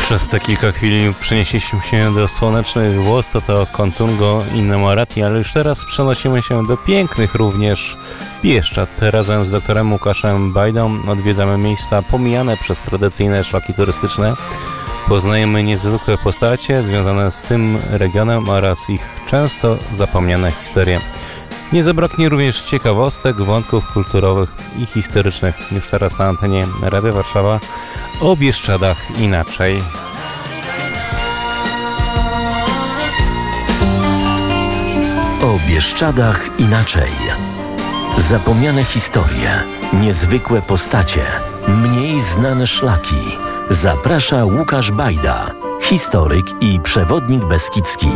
Przez te kilka chwil przenieśliśmy się do słonecznych Włos, to Kontungo i Nemorati, ale już teraz przenosimy się do pięknych również Bieszczad. Razem z doktorem Łukaszem Bajdą odwiedzamy miejsca pomijane przez tradycyjne szlaki turystyczne. Poznajemy niezwykłe postacie związane z tym regionem oraz ich często zapomniane historie. Nie zabraknie również ciekawostek, wątków kulturowych i historycznych. Już teraz na antenie Radia Warszawa o Bieszczadach inaczej. O Bieszczadach inaczej. Zapomniane historie, niezwykłe postacie, mniej znane szlaki. Zaprasza Łukasz Bajda, historyk i przewodnik beskidzki.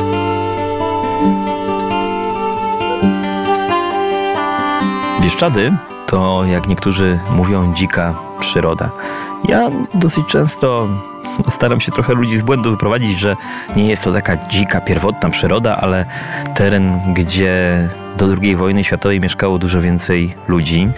Bieszczady to, jak niektórzy mówią, dzika przyroda. Ja dosyć często staram się trochę ludzi z błędu wyprowadzić, że nie jest to taka dzika, pierwotna przyroda, ale teren, gdzie do II wojny światowej mieszkało dużo więcej ludzi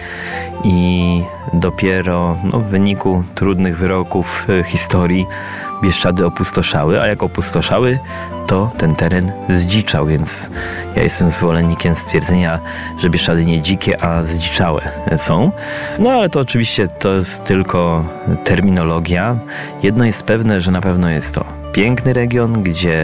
i dopiero w wyniku trudnych wyroków historii Bieszczady opustoszały, a jak opustoszały, to ten teren zdziczał, więc ja jestem zwolennikiem stwierdzenia, że Bieszczady nie dzikie, a zdziczałe są. No ale to oczywiście to jest tylko terminologia. Jedno jest pewne, że na pewno jest to piękny region, gdzie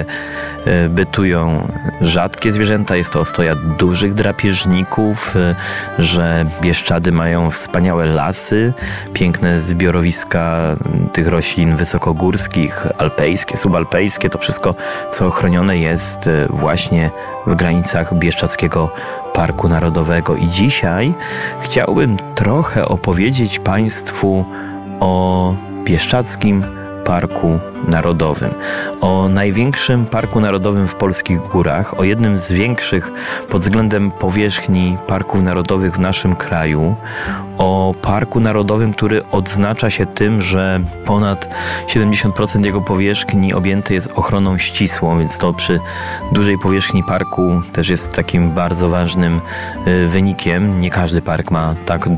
bytują rzadkie zwierzęta, jest to ostoja dużych drapieżników, że Bieszczady mają wspaniałe lasy, piękne zbiorowiska tych roślin wysokogórskich, alpejskie, subalpejskie, to wszystko, co ochronione jest właśnie w granicach Bieszczadzkiego Parku Narodowego. I dzisiaj chciałbym trochę opowiedzieć Państwu o Bieszczadzkim Parku Narodowym, o największym parku narodowym w polskich górach, o jednym z większych pod względem powierzchni parków narodowych w naszym kraju, o parku narodowym, który odznacza się tym, że ponad 70% jego powierzchni objęte jest ochroną ścisłą, więc to przy dużej powierzchni parku też jest takim bardzo ważnym wynikiem. Nie każdy park ma tak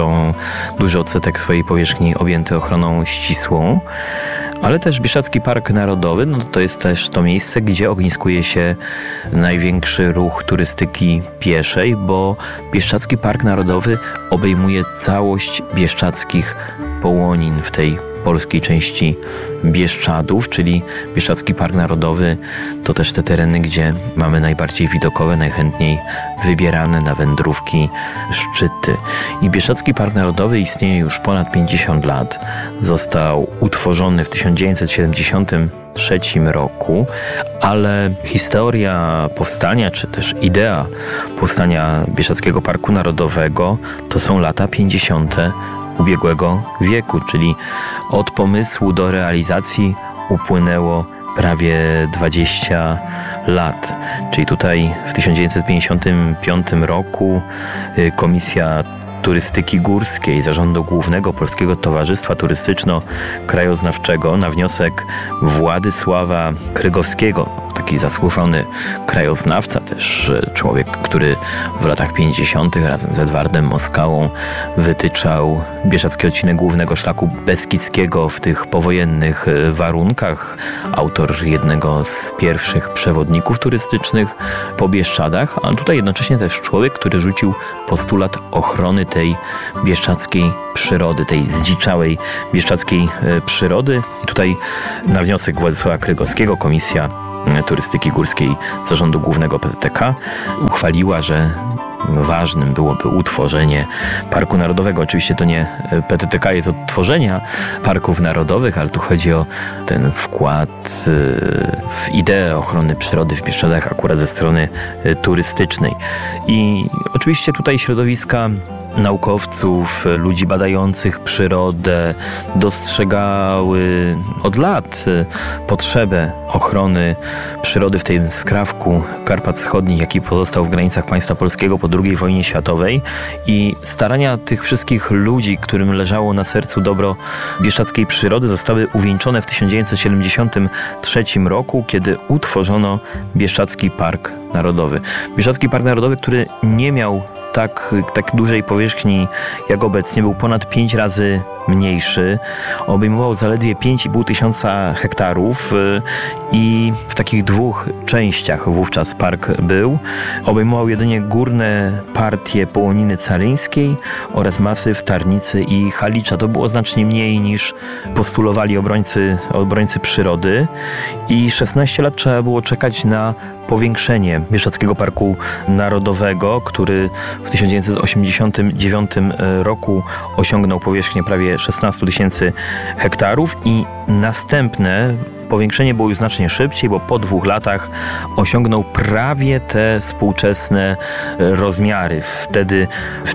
duży odsetek swojej powierzchni objęty ochroną ścisłą. Ale też Bieszczadzki Park Narodowy, to jest też to miejsce, gdzie ogniskuje się największy ruch turystyki pieszej, bo Bieszczadzki Park Narodowy obejmuje całość bieszczadzkich połonin w tej polskiej części Bieszczadów, czyli Bieszczadzki Park Narodowy to też te tereny, gdzie mamy najbardziej widokowe, najchętniej wybierane na wędrówki szczyty. I Bieszczadzki Park Narodowy istnieje już ponad 50 lat. Został utworzony w 1973 roku, ale historia powstania, czy też idea powstania Bieszczadzkiego Parku Narodowego to są lata 50. ubiegłego wieku, czyli od pomysłu do realizacji upłynęło prawie 20 lat. Czyli tutaj w 1955 roku Komisja Turystyki Górskiej Zarządu Głównego Polskiego Towarzystwa Turystyczno-Krajoznawczego na wniosek Władysława Krygowskiego, taki zasłużony krajoznawca, też człowiek, który w latach 50. razem z Edwardem Moskałą wytyczał bieszczadzki odcinek głównego szlaku beskidzkiego w tych powojennych warunkach. Autor jednego z pierwszych przewodników turystycznych po Bieszczadach, a tutaj jednocześnie też człowiek, który rzucił postulat ochrony tej bieszczadzkiej przyrody, tej zdziczałej bieszczadzkiej przyrody. I tutaj na wniosek Władysława Krygowskiego Komisja Turystyki Górskiej Zarządu Głównego PTK uchwaliła, że ważnym byłoby utworzenie Parku Narodowego. Oczywiście to nie PTTK jest od tworzenia parków narodowych, ale tu chodzi o ten wkład w ideę ochrony przyrody w Bieszczadach akurat ze strony turystycznej. I oczywiście tutaj środowiska naukowców, ludzi badających przyrodę dostrzegały od lat potrzebę ochrony przyrody w tym skrawku Karpat Wschodnich, jaki pozostał w granicach państwa polskiego po II wojnie światowej, i starania tych wszystkich ludzi, którym leżało na sercu dobro bieszczadzkiej przyrody, zostały uwieńczone w 1973 roku, kiedy utworzono Bieszczadzki Park Narodowy. Bieszczadzki Park Narodowy, który nie miał tak dużej powierzchni jak obecnie, był ponad 5 razy mniejszy. Obejmował zaledwie 5,5 tysiąca hektarów i w takich 2 częściach wówczas park był. Obejmował jedynie górne partie Połoniny Caryńskiej oraz masyw Tarnicy i Halicza. To było znacznie mniej niż postulowali obrońcy przyrody i 16 lat trzeba było czekać na powiększenie Bieszczadzkiego Parku Narodowego, który w 1989 roku osiągnął powierzchnię prawie 16 tysięcy hektarów i następne powiększenie było już znacznie szybciej, bo po 2 latach osiągnął prawie te współczesne rozmiary. Wtedy w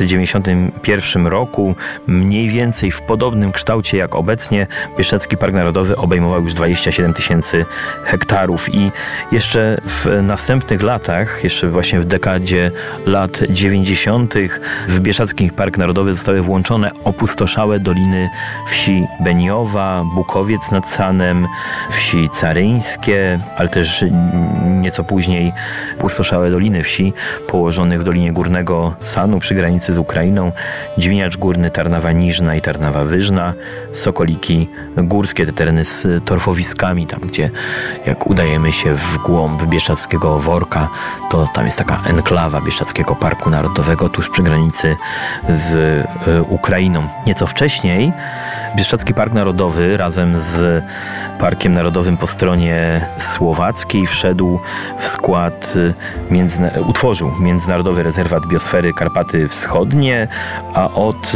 1991 roku mniej więcej w podobnym kształcie jak obecnie Bieszczadzki Park Narodowy obejmował już 27 tysięcy hektarów i jeszcze w następnych latach, jeszcze właśnie w dekadzie lat 90. w Bieszczadzki Park Narodowy zostały włączone opustoszałe doliny wsi Beniowa, Bukowiec nad Sanem, wsi caryńskie, ale też nieco później pustoszałe doliny wsi położonych w Dolinie Górnego Sanu przy granicy z Ukrainą, Dźwiniacz Górny, Tarnawa Niżna i Tarnawa Wyżna, Sokoliki Górskie, te tereny z torfowiskami, tam gdzie jak udajemy się w głąb Bieszczadzkiego Worka, to tam jest taka enklawa Bieszczadzkiego Parku Narodowego tuż przy granicy z Ukrainą. Nieco wcześniej Bieszczadzki Park Narodowy razem z Parkiem Narodowym po stronie słowackiej wszedł w skład, utworzył Międzynarodowy Rezerwat Biosfery Karpaty Wschodnie, a od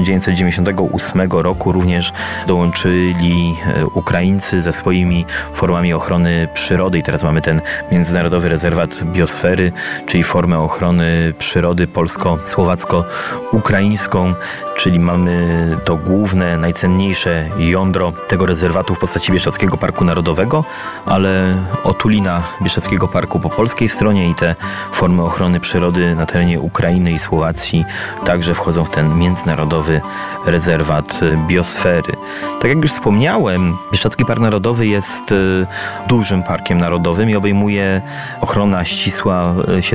1998 roku również dołączyli Ukraińcy ze swoimi formami ochrony przyrody i teraz mamy ten Międzynarodowy Rezerwat Biosfery, czyli formę ochrony przyrody polsko-słowacko-ukraińską, czyli mamy to główne, najcenniejsze jądro tego rezerwatu w postaci Bieszczadzkiego Parku Narodowego, ale otulina Bieszczadzkiego Parku po polskiej stronie i te formy ochrony przyrody na terenie Ukrainy i Słowacji także wchodzą w ten Międzynarodowy Rezerwat Biosfery. Tak jak już wspomniałem, Bieszczadzki Park Narodowy jest dużym parkiem narodowym i obejmuje ochrona ścisła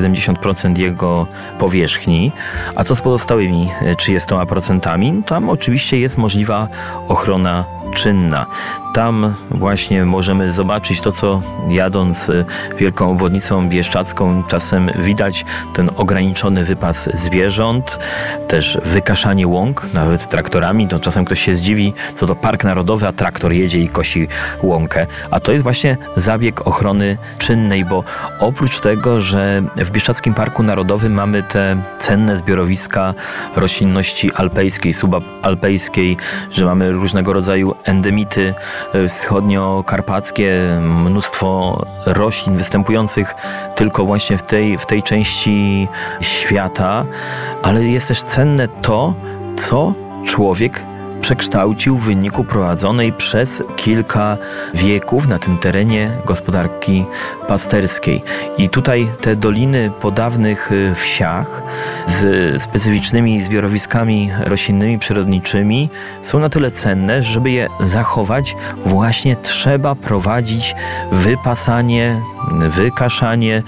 70% jego powierzchni. A co z pozostałymi 30%? Tam oczywiście jest możliwa ochrona czynna. Tam właśnie możemy zobaczyć to, co jadąc wielką obwodnicą bieszczadzką czasem widać, ten ograniczony wypas zwierząt, też wykaszanie łąk, nawet traktorami. To czasem ktoś się zdziwi, co to park narodowy, a traktor jedzie i kosi łąkę. A to jest właśnie zabieg ochrony czynnej, bo oprócz tego, że w Bieszczadzkim Parku Narodowym mamy te cenne zbiorowiska roślinności alpejskiej, subalpejskiej, że mamy różnego rodzaju endemity wschodniokarpackie, mnóstwo roślin występujących tylko właśnie w tej części świata, ale jest też cenne to, co człowiek przekształcił w wyniku prowadzonej przez kilka wieków na tym terenie gospodarki pasterskiej. I tutaj te doliny po dawnych wsiach z specyficznymi zbiorowiskami roślinnymi, przyrodniczymi są na tyle cenne, że żeby je zachować, właśnie trzeba prowadzić wypasanie, wykaszanie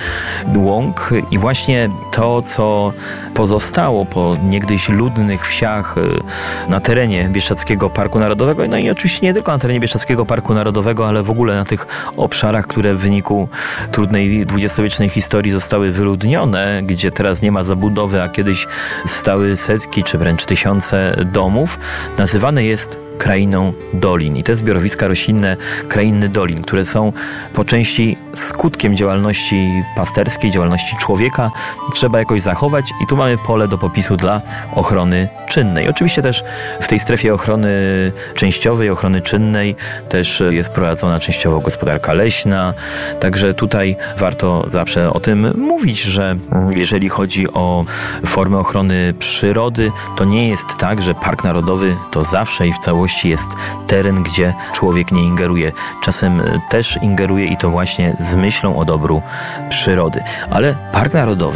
łąk i właśnie to, co pozostało po niegdyś ludnych wsiach na terenie Bieszczadzkiego Parku Narodowego, no i oczywiście nie tylko na terenie Bieszczadzkiego Parku Narodowego, ale w ogóle na tych obszarach, które w wyniku trudnej dwudziestowiecznej historii zostały wyludnione, gdzie teraz nie ma zabudowy, a kiedyś stały setki czy wręcz tysiące domów, nazywane jest krainą dolin. I te zbiorowiska roślinne krainy dolin, które są po części skutkiem działalności pasterskiej, działalności człowieka, trzeba jakoś zachować i tu mamy pole do popisu dla ochrony czynnej. Oczywiście też w tej strefie ochrony częściowej, ochrony czynnej też jest prowadzona częściowo gospodarka leśna, także tutaj warto zawsze o tym mówić, że jeżeli chodzi o formę ochrony przyrody, to nie jest tak, że Park Narodowy to zawsze i w całości jest teren, gdzie człowiek nie ingeruje. Czasem też ingeruje i to właśnie z myślą o dobru przyrody. Ale Park Narodowy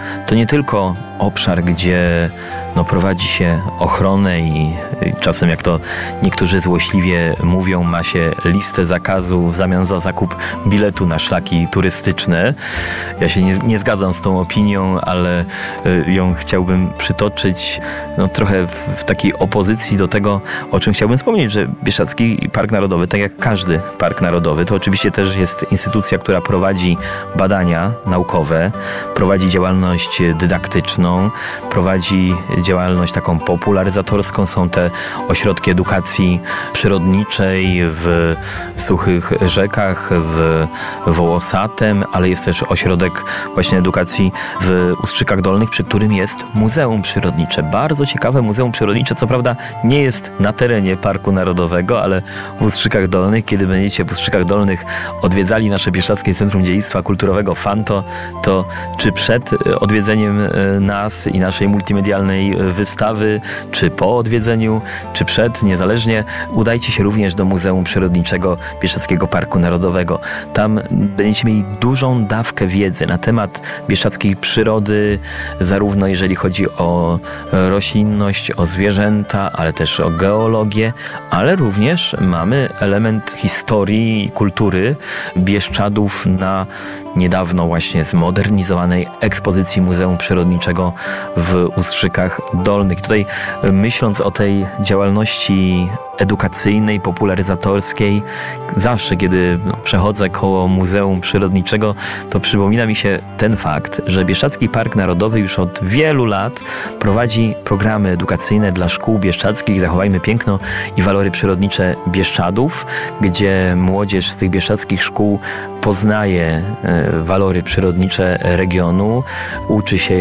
to nie tylko obszar, gdzie prowadzi się ochronę i czasem, jak to niektórzy złośliwie mówią, ma się listę zakazu w zamian za zakup biletu na szlaki turystyczne. Ja się nie zgadzam z tą opinią, ale ją chciałbym przytoczyć trochę w takiej opozycji do tego, o czym chciałbym wspomnieć, że Bieszczadzki Park Narodowy, tak jak każdy park narodowy, to oczywiście też jest instytucja, która prowadzi badania naukowe, prowadzi działalność dydaktyczną, prowadzi działalność taką popularyzatorską. Są te ośrodki edukacji przyrodniczej w Suchych Rzekach, w Wołosatem, ale jest też ośrodek właśnie edukacji w Ustrzykach Dolnych, przy którym jest Muzeum Przyrodnicze. Bardzo ciekawe muzeum przyrodnicze, co prawda nie jest na terenie Parku Narodowego, ale w Ustrzykach Dolnych, kiedy będziecie w Ustrzykach Dolnych odwiedzali nasze Bieszczadzkie Centrum Dziedzictwa Kulturowego FANTO, to czy przed odwiedzeniem nas i naszej multimedialnej wystawy, czy po odwiedzeniu, czy przed, niezależnie, udajcie się również do Muzeum Przyrodniczego Bieszczadzkiego Parku Narodowego. Tam będziecie mieli dużą dawkę wiedzy na temat bieszczadzkiej przyrody, zarówno jeżeli chodzi o roślinność, o zwierzęta, ale też o geologię, ale również mamy element historii i kultury Bieszczadów na niedawno właśnie zmodernizowanej ekspozycji Muzeum Przyrodniczego w Ustrzykach Dolnych. Tutaj myśląc o tej działalności edukacyjnej, popularyzatorskiej, zawsze kiedy przechodzę koło Muzeum Przyrodniczego, to przypomina mi się ten fakt, że Bieszczadzki Park Narodowy już od wielu lat prowadzi programy edukacyjne dla szkół bieszczadzkich Zachowajmy piękno i walory przyrodnicze Bieszczadów, gdzie młodzież z tych bieszczadzkich szkół poznaje walory przyrodnicze regionu, uczy się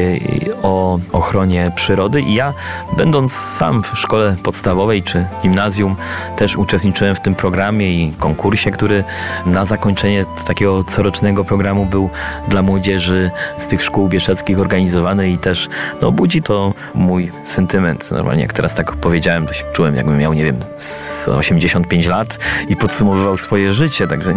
o ochronie przyrody i ja, będąc sam w szkole podstawowej czy gimnazjum, też uczestniczyłem w tym programie i konkursie, który na zakończenie takiego corocznego programu był dla młodzieży z tych szkół bieszczadzkich organizowany i też budzi to mój sentyment. Normalnie jak teraz tak powiedziałem, to się czułem, jakbym miał, nie wiem, 85 lat i podsumowywał swoje życie, także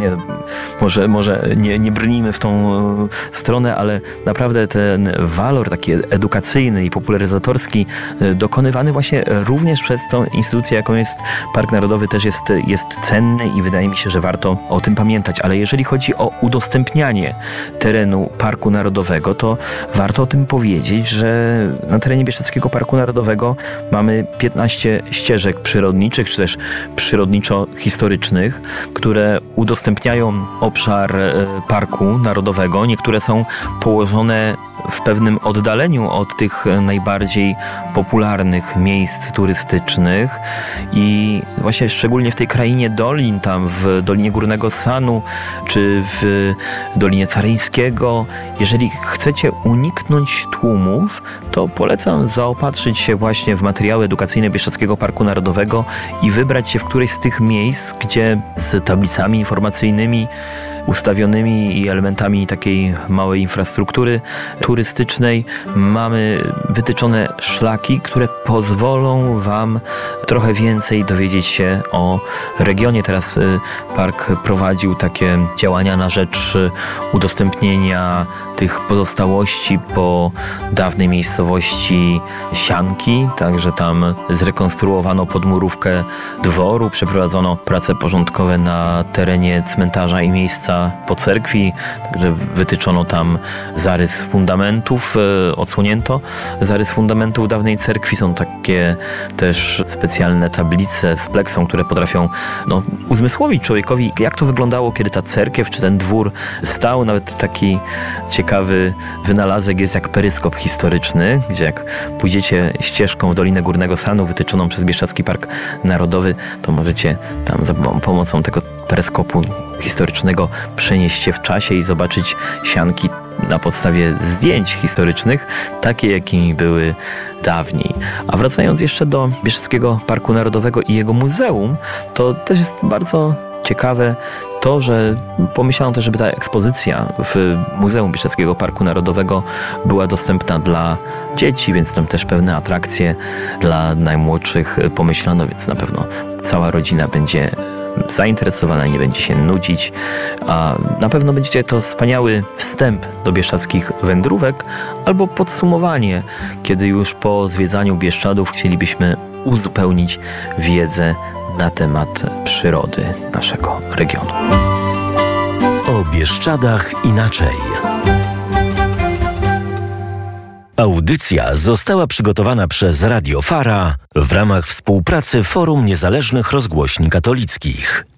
może nie brnijmy w tą stronę, ale naprawdę ten walor taki edukacyjny i popularyzatorski dokonywany właśnie również przez tą instytucję, jaką jest Park Narodowy, też jest cenny i wydaje mi się, że warto o tym pamiętać. Ale jeżeli chodzi o udostępnianie terenu Parku Narodowego, to warto o tym powiedzieć, że na terenie Bieszczadzkiego Parku Narodowego mamy 15 ścieżek przyrodniczych, czy też przyrodniczo-historycznych, które udostępniają obszar Parku Narodowego. Niektóre są położone w pewnym oddaleniu od tych najbardziej popularnych miejsc turystycznych i właśnie szczególnie w tej krainie dolin, tam w Dolinie Górnego Sanu czy w Dolinie Caryńskiego, jeżeli chcecie uniknąć tłumów, to polecam zaopatrzyć się właśnie w materiały edukacyjne Bieszczadzkiego Parku Narodowego i wybrać się w któreś z tych miejsc, gdzie z tablicami informacyjnymi ustawionymi i elementami takiej małej infrastruktury turystycznej mamy wytyczone szlaki, które pozwolą Wam trochę więcej dowiedzieć się o regionie. Teraz park prowadził takie działania na rzecz udostępnienia tych pozostałości po dawnej miejscowości Sianki, także tam zrekonstruowano podmurówkę dworu, przeprowadzono prace porządkowe na terenie cmentarza i miejsca po cerkwi, także wytyczono tam zarys fundamentów, odsłonięto zarys fundamentów dawnej cerkwi. Są takie też specjalne tablice z pleksą, które potrafią uzmysłowić człowiekowi, jak to wyglądało, kiedy ta cerkiew czy ten dwór stał. Nawet taki ciekawy wynalazek jest jak peryskop historyczny, gdzie jak pójdziecie ścieżką w Dolinę Górnego Sanu wytyczoną przez Bieszczadzki Park Narodowy, to możecie tam za pomocą tego peryskopu historycznego przenieść się w czasie i zobaczyć sianki na podstawie zdjęć historycznych, takie jakimi były dawniej. A wracając jeszcze do Bieszczadzkiego Parku Narodowego i jego muzeum, to też jest bardzo ciekawe to, że pomyślano też, żeby ta ekspozycja w Muzeum Bieszczadzkiego Parku Narodowego była dostępna dla dzieci, więc tam też pewne atrakcje dla najmłodszych pomyślano, więc na pewno cała rodzina będzie zainteresowana, nie będzie się nudzić. A na pewno będzie to wspaniały wstęp do bieszczadzkich wędrówek albo podsumowanie, kiedy już po zwiedzaniu Bieszczadów chcielibyśmy uzupełnić wiedzę na temat przyrody naszego regionu. O Bieszczadach inaczej. Audycja została przygotowana przez Radio Fara w ramach współpracy Forum Niezależnych Rozgłośni Katolickich.